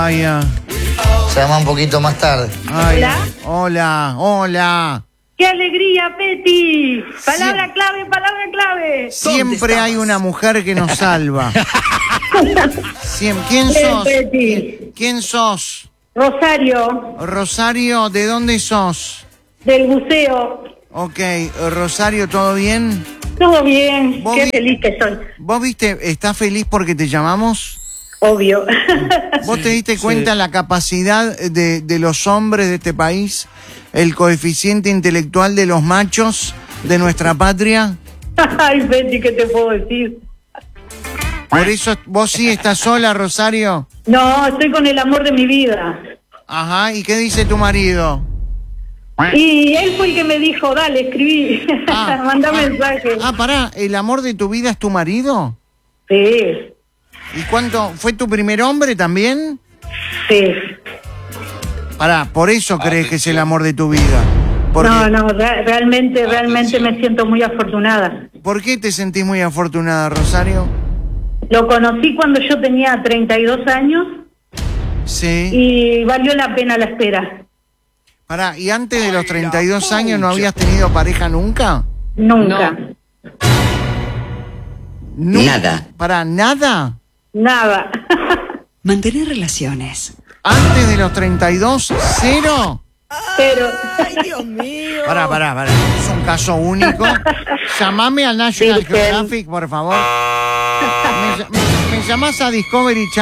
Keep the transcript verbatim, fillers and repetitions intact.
Ay, ah. Se llama un poquito más tarde. Ay, Hola. Hola, hola. ¡Qué alegría, Peti! Palabra sí. clave, palabra clave. Siempre hay una mujer que nos salva. Siempre. ¿Quién Sí, sos? Peti. ¿Quién sos? Rosario, Rosario, ¿de dónde sos? del buceo. Ok, Rosario, ¿todo bien? Todo bien, ¿Vos qué vi- feliz que soy. ¿Vos viste, estás feliz porque te llamamos? Obvio. ¿Vos te diste cuenta la capacidad de, de los hombres de este país? ¿El coeficiente intelectual de los machos de nuestra patria? Ay, Peti, ¿qué te puedo decir? Por eso, ¿vos sí estás sola, Rosario? No, estoy con el amor de mi vida. Ajá, ¿y qué dice tu marido? Y él fue el que me dijo, dale, escribí, Ah, manda ah, mensaje. Ah, pará, ¿el amor de tu vida es tu marido? Sí, ¿Y cuánto? ¿Fue tu primer hombre también? sí. Pará, por eso crees que es el amor de tu vida. Porque, No, no, re- realmente, realmente me siento muy afortunada. ¿Por qué te sentís muy afortunada, Rosario? Lo conocí cuando yo tenía treinta y dos años Sí. y valió la pena la espera. Pará, ¿y antes de los treinta y dos años no habías tenido pareja nunca? Nunca, Nu- Nada. Pará, ¿nada? nada. Mantener relaciones. ¿Antes de los treinta y dos, cero? Pero, Pará, pará, pará. Es un caso único. Llamame a National Virgen. Geographic, por favor. Me, me- me llamás a Discovery Channel.